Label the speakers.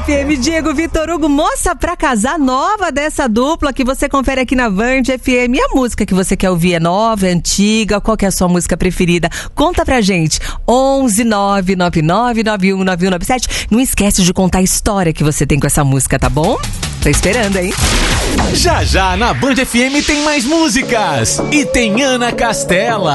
Speaker 1: FM, Diego Vitor Hugo, moça pra casar nova dessa dupla que você confere aqui na Band FM. E a música que você quer ouvir é nova, é antiga? Qual que é a sua música preferida? Conta pra gente. 11 999 919197. Não esquece de contar a história que você tem com essa música, tá bom? Tô esperando, hein?
Speaker 2: Já já na Band FM tem mais músicas e tem Ana Castela.